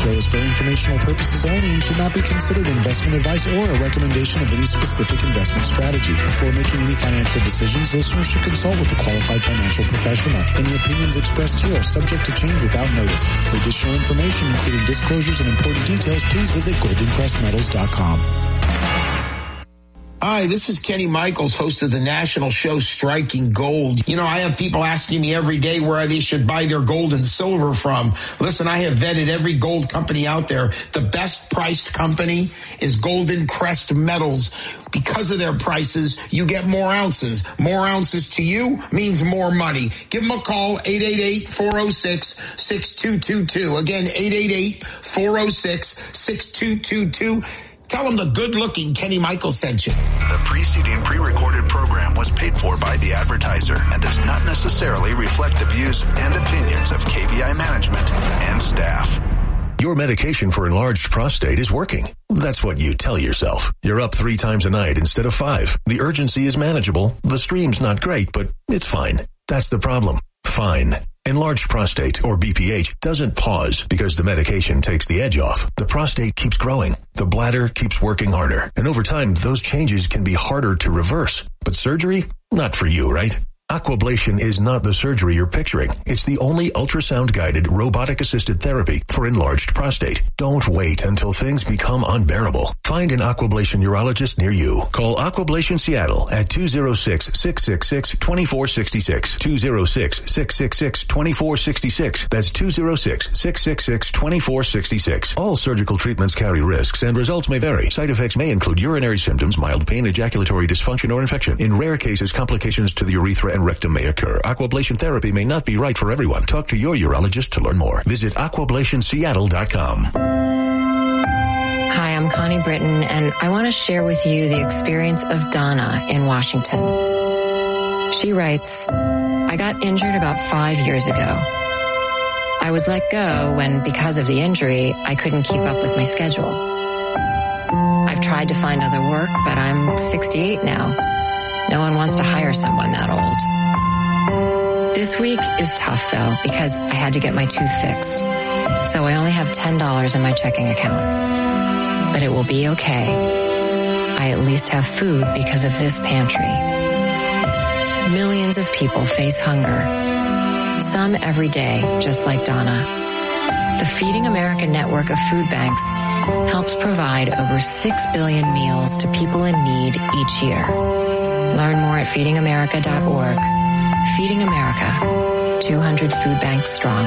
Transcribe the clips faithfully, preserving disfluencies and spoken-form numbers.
show is for informational purposes only and should not be considered investment advice or a recommendation of any specific investment strategy. Before making any financial decisions, listeners should consult with a qualified financial professional. Any opinions expressed here are subject to change without notice. For additional information, including disclosures and important details, please visit golden crest metals dot com. Hi, this is Kenny Michaels, host of the national show Striking Gold. You know, I have people asking me every day where they should buy their gold and silver from. Listen, I have vetted every gold company out there. The best priced company is Golden Crest Metals. Because of their prices, you get more ounces. More ounces to you means more money. Give them a call, eight eight eight, four oh six, six two two two. Again, eight eight eight, four oh six, six two two two. Tell them the good-looking Kenny Michaels sent you. The preceding pre-recorded program was paid for by the advertiser and does not necessarily reflect the views and opinions of K V I management and staff. Your medication for enlarged prostate is working. That's what you tell yourself. You're up three times a night instead of five. The urgency is manageable. The stream's not great, but it's fine. That's the problem. Fine. Enlarged prostate, or B P H, doesn't pause because the medication takes the edge off. The prostate keeps growing. The bladder keeps working harder. And over time, those changes can be harder to reverse. But surgery? Not for you, right? Aquablation is not the surgery you're picturing. It's the only ultrasound-guided, robotic-assisted therapy for enlarged prostate. Don't wait until things become unbearable. Find an Aquablation urologist near you. Call Aquablation Seattle at two oh six, six six six, two four six six, two oh six, six six six, two four six six. That's two oh six, six six six, two four six six. All surgical treatments carry risks and results may vary. Side effects may include urinary symptoms, mild pain, ejaculatory dysfunction, or infection. In rare cases, complications to the urethra and rectum may occur. Aquablation therapy may not be right for everyone. Talk to your urologist to learn more. Visit aquablation seattle dot com. Hi, I'm Connie Britton, and I want to share with you the experience of Donna in Washington. She writes, I got injured about five years ago. I was let go when, because of the injury, I couldn't keep up with my schedule. I've tried to find other work, but I'm sixty-eight now. No one wants to hire someone that old. This week is tough, though, because I had to get my tooth fixed. So I only have ten dollars in my checking account. But it will be okay. I at least have food because of this pantry. Millions of people face hunger. Some every day, just like Donna. The Feeding America network of food banks helps provide over six billion meals to people in need each year. Learn more at feeding america dot org. Feeding America, two hundred food banks strong.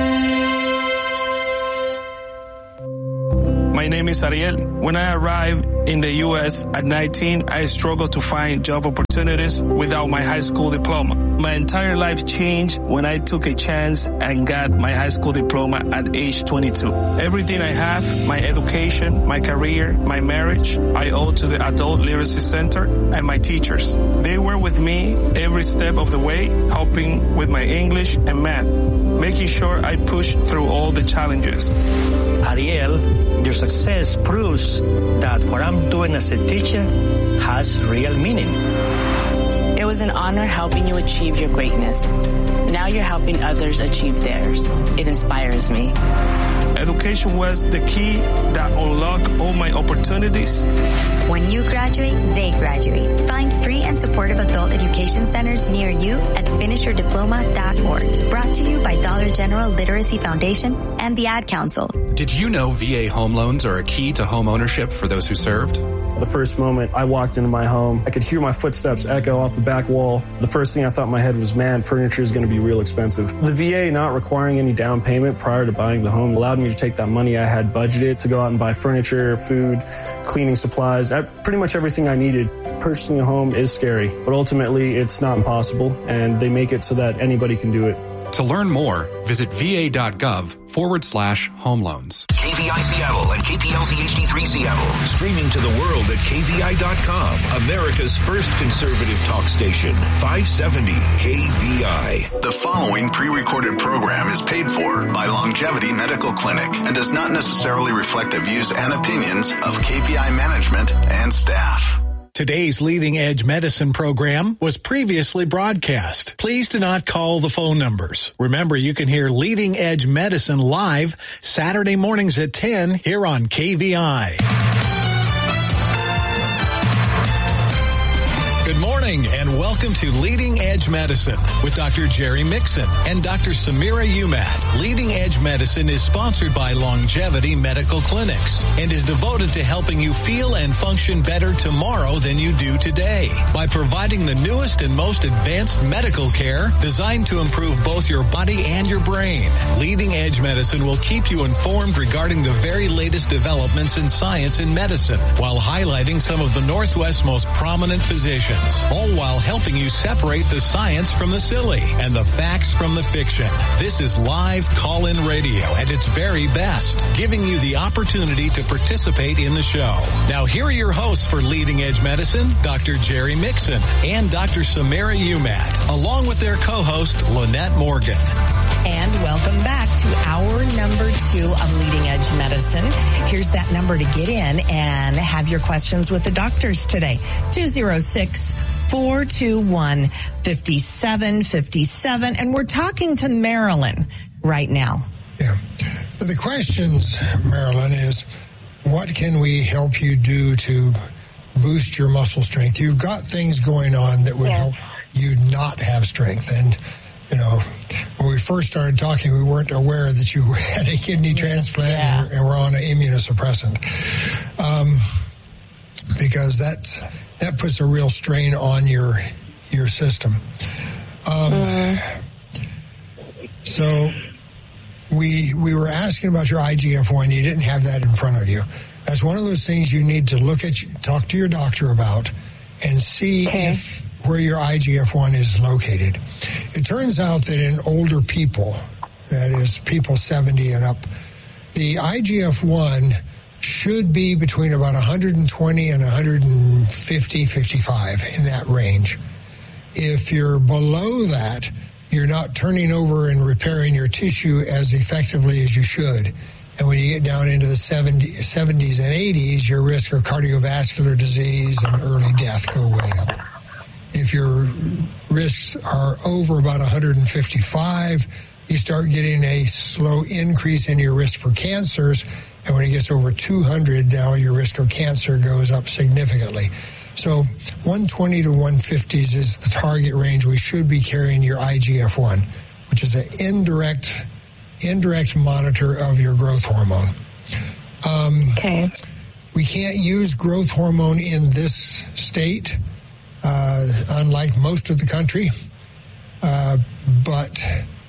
My name is Ariel. When I arrived in the U S at nineteen, I struggled to find job opportunities without my high school diploma. My entire life changed when I took a chance and got my high school diploma at age twenty-two. Everything I have, my education, my career, my marriage, I owe to the Adult Literacy Center and my teachers. They were with me every step of the way, helping with my English and math, making sure I pushed through all the challenges. Ariel, your success proves that what I'm doing as a teacher has real meaning. It was an honor helping you achieve your greatness. Now you're helping others achieve theirs. It inspires me. Education was the key that unlocked all my opportunities. When you graduate, they graduate. Find free and supportive adult education centers near you at finish your diploma dot org. Brought to you by Dollar General Literacy Foundation and the Ad Council. Did you know V A home loans are a key to home ownership for those who served? The first moment I walked into my home, I could hear my footsteps echo off the back wall. The first thing I thought in my head was, man, furniture is going to be real expensive. The V A not requiring any down payment prior to buying the home allowed me to take that money I had budgeted to go out and buy furniture, food, cleaning supplies, pretty much everything I needed. Purchasing a home is scary, but ultimately it's not impossible, and they make it so that anybody can do it. To learn more, visit va.gov forward slash home loans. K V I Seattle and K P L Z H D three Seattle. Streaming to the world at K V I dot com. America's first conservative talk station. five seventy K V I. The following pre-recorded program is paid for by Longevity Medical Clinic and does not necessarily reflect the views and opinions of K V I management and staff. Today's Leading Edge Medicine program was previously broadcast. Please do not call the phone numbers. Remember, you can hear Leading Edge Medicine live Saturday mornings at ten here on K V I. Good morning and welcome to Leading Edge Medicine with Doctor Jerry Mixon and Doctor Samira Umat. Leading Edge Medicine is sponsored by Longevity Medical Clinics and is devoted to helping you feel and function better tomorrow than you do today by providing the newest and most advanced medical care designed to improve both your body and your brain. Leading Edge Medicine will keep you informed regarding the very latest developments in science and medicine while highlighting some of the Northwest's most prominent physicians, all while helping you separate the science from the silly and the facts from the fiction. This is live call-in radio at its very best, giving you the opportunity to participate in the show. Now, here are your hosts for Leading Edge Medicine, Doctor Jerry Mixon and Doctor Samira Umat, along with their co-host, Lynette Morgan. And welcome back to hour number two of Leading Edge Medicine. Here's that number to get in and have your questions with the doctors today. two oh six, four two one, five seven five seven. And we're talking to Marilyn right now. Yeah. The questions, Marilyn, is what can we help you do to boost your muscle strength? You've got things going on that would yes. help you not have strength. And you know, when we first started talking, we weren't aware that you had a kidney transplant yeah. and, and were on an immunosuppressant. Um, because that's, that puts a real strain on your, your system. Um, mm. so we, we were asking about your I G F one. You didn't have that in front of you. That's one of those things you need to look at, talk to your doctor about and see okay. if, where your I G F one is located. It turns out that in older people, that is people seventy and up, the I G F one should be between about one hundred twenty and one fifty, fifty-five in that range. If you're below that, you're not turning over and repairing your tissue as effectively as you should. And when you get down into the seventies and eighties, your risk of cardiovascular disease and early death go way up. If your risks are over about one hundred fifty-five, you start getting a slow increase in your risk for cancers. And when it gets over two hundred, now your risk of cancer goes up significantly. So one twenty to one fifties is the target range we should be carrying your I G F one, which is an indirect, indirect monitor of your growth hormone. Um, okay. We can't use growth hormone in this state. Uh, unlike most of the country, uh, but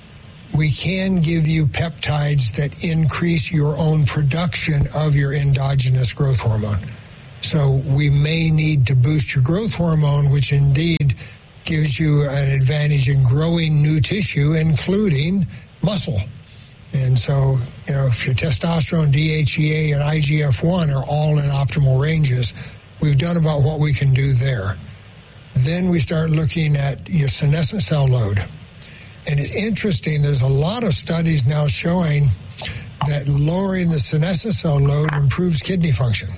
we can give you peptides that increase your own production of your endogenous growth hormone. So we may need to boost your growth hormone, which indeed gives you an advantage in growing new tissue, including muscle. And so, you know, if your testosterone, D H E A, and I G F one are all in optimal ranges, we've done about what we can do there. Then we start looking at your senescent cell load. And it's interesting, there's a lot of studies now showing that lowering the senescent cell load improves kidney function.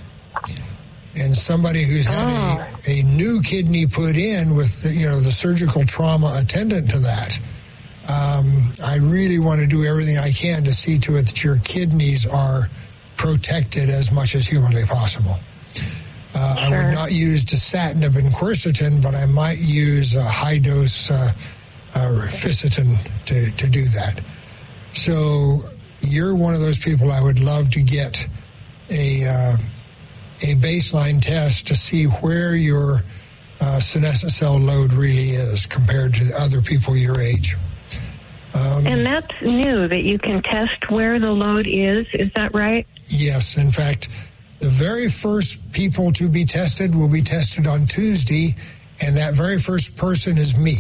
And somebody who's had oh. a, a new kidney put in with, the, you know, the surgical trauma attendant to that, um, I really want to do everything I can to see to it that your kidneys are protected as much as humanly possible. Uh, sure. I would not use dasatinib and quercetin, but I might use a high-dose uh, uh, ficitin to, to do that. So you're one of those people I would love to get a uh, a baseline test to see where your uh, senescent cell load really is compared to other people your age. Um, and that's new, that you can test where the load is. Is that right? Yes. In fact, the very first people to be tested will be tested on Tuesday, and that very first person is me.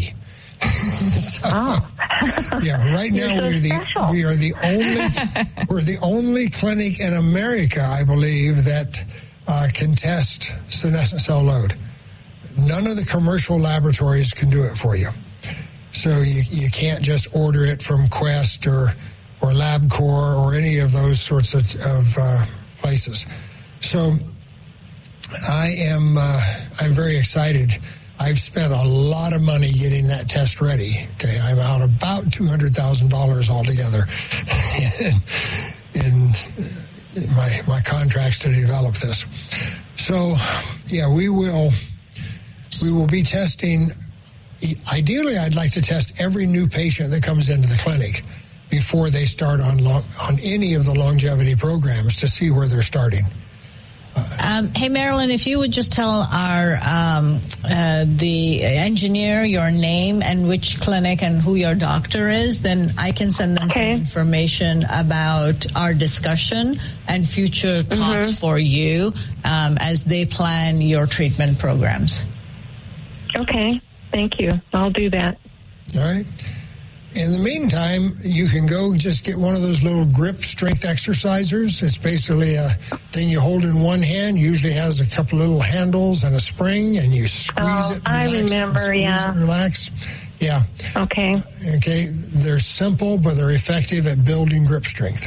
so, oh. yeah, right now so we're the we are the only we're the only clinic in America, I believe, that uh, can test senescent cell load. None of the commercial laboratories can do it for you. So you you can't just order it from Quest or or LabCorp or any of those sorts of, of uh, places. So I am uh, I'm very excited. I've spent a lot of money getting that test ready. Okay, I'm out about two hundred thousand dollars altogether in, in my my contracts to develop this. So, yeah, we will we will be testing. Ideally, I'd like to test every new patient that comes into the clinic before they start on long, on any of the longevity programs to see where they're starting. Um, hey, Marilyn, if you would just tell our um, uh, the engineer your name and which clinic and who your doctor is, then I can send them okay. some information about our discussion and future talks mm-hmm. for you um, as they plan your treatment programs. Okay, thank you. I'll do that. All right. In the meantime, you can go just get one of those little grip strength exercisers. It's basically a thing you hold in one hand, usually has a couple little handles and a spring, and you squeeze oh, it. I remember, yeah. It, relax. Yeah. Okay. Okay. They're simple, but they're effective at building grip strength.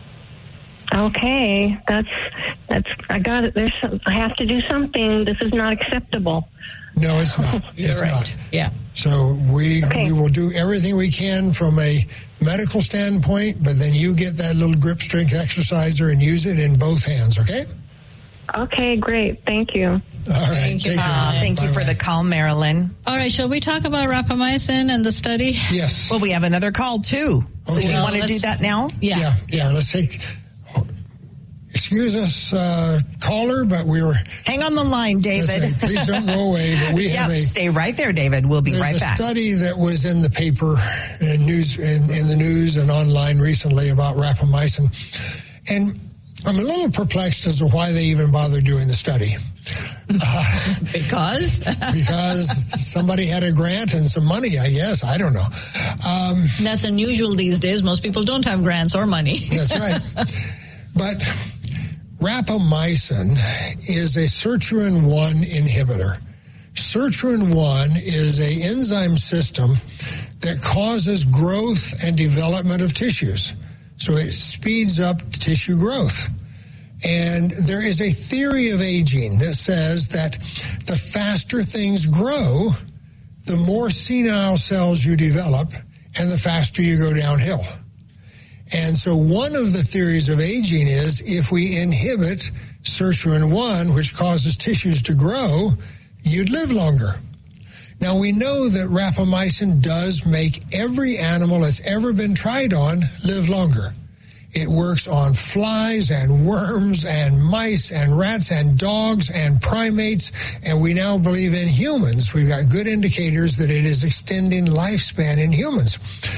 Okay. That's, that's, I got it. There's some, I have to do something. This is not acceptable. No, it's not. It's right. not. Yeah. So we okay. we will do everything we can from a medical standpoint, but then you get that little grip strength exerciser and use it in both hands, okay? Okay, great. Thank you. All right. Thank you, uh, thank Bye you for the call, Marilyn. All right, shall we talk about rapamycin and the study? Yes. Well, we have another call, too. So okay. you well, want to do that now? Yeah. Yeah, yeah. Let's take... Excuse us, uh, caller, but we were... Hang on the line, David. Right. Please don't go away. But we yep, have a... Stay right there, David. We'll be right back. There's a study that was in the paper and news in, in the news and online recently about rapamycin. And I'm a little perplexed as to why they even bother doing the study. Uh, because? because somebody had a grant and some money, I guess. I don't know. Um, That's unusual these days. Most people don't have grants or money. That's right. But... rapamycin is a sirtuin one inhibitor. Sirtuin one is an enzyme system that causes growth and development of tissues. So it speeds up tissue growth. And there is a theory of aging that says that the faster things grow, the more senile cells you develop, and the faster you go downhill. And so one of the theories of aging is if we inhibit sirtuin one, which causes tissues to grow, you'd live longer. Now, we know that rapamycin does make every animal that's ever been tried on live longer. It works on flies and worms and mice and rats and dogs and primates, and we now believe in humans. We've got good indicators that it is extending lifespan in humans.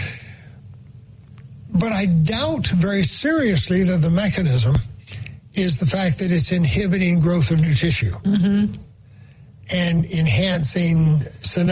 But I doubt very seriously that the mechanism is the fact that it's inhibiting growth of new tissue mm-hmm. and enhancing synapses.